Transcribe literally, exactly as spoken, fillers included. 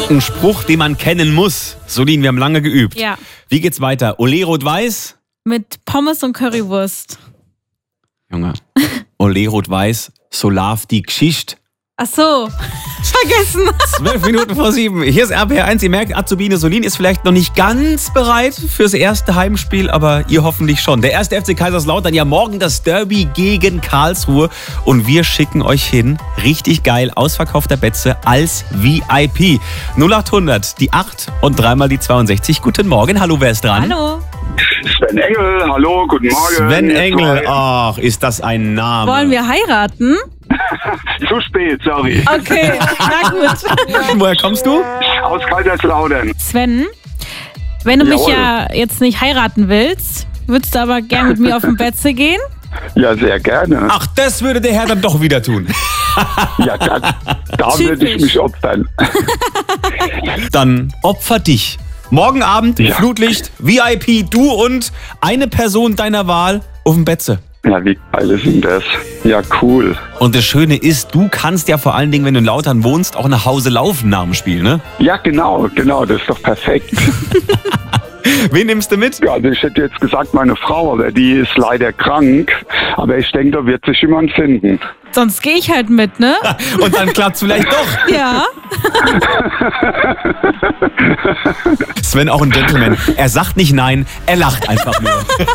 Ein Spruch, den man kennen muss. Solin, wir haben lange geübt. Ja. Wie geht's weiter? Ole Rot-Weiß? Mit Pommes und Currywurst. Junge. Ole Rot-Weiß, so lauf die Geschichte. Ach so, vergessen. Zwölf Minuten vor sieben. Hier ist R P R eins. Ihr merkt, Azubine Solin ist vielleicht noch nicht ganz bereit fürs erste Heimspiel, aber ihr hoffentlich schon. Der erste F C Kaiserslautern, ja morgen das Derby gegen Karlsruhe. Und wir schicken euch hin, richtig geil, ausverkaufter Betze als V I P. null achthundert, die acht und dreimal die zweiundsechzig. Guten Morgen, hallo, wer ist dran? Hallo. Sven Engel, hallo, guten Morgen. Sven Ihr Engel, zwei. ach, ist das ein Name. Wollen wir heiraten? Zu spät, sorry. Okay, na gut. Woher kommst du? Aus Kaiserslautern. Sven, wenn du mich Jawohl. ja jetzt nicht heiraten willst, würdest du aber gern mit mir auf den Betze gehen? Ja, sehr gerne. Ach, das würde der Herr dann doch wieder tun. Ja, da, da würde ich Typisch. mich opfern. Dann opfer dich. Morgen Abend, Ja. Flutlicht, V I P, du und eine Person deiner Wahl auf dem Betze. Ja, wie geil ist denn das? Ja, cool. Und das Schöne ist, du kannst ja vor allen Dingen, wenn du in Lautern wohnst, auch nach Hause laufen nach dem Spiel, ne? Ja, genau, genau, das ist doch perfekt. Wen nimmst du mit? Ja, also ich hätte jetzt gesagt, meine Frau, aber die ist leider krank. Aber ich denke, da wird sich jemand finden. Sonst gehe ich halt mit, ne? Und dann klappt's vielleicht doch. Ja. Sven auch ein Gentleman. Er sagt nicht nein, er lacht einfach nur.